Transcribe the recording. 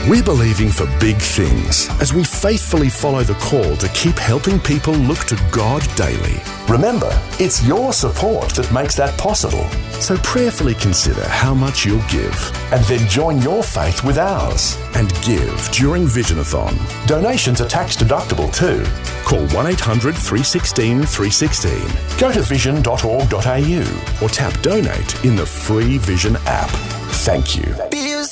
We're believing for big things as we faithfully follow the call to keep helping people look to God daily. Remember, it's your support that makes that possible. So prayerfully consider how much you'll give And then join your faith with ours. and give during Visionathon. Donations are tax deductible too. Call 1800 316 316 Go to vision.org.au. or tap donate in the free Vision app. Thank you.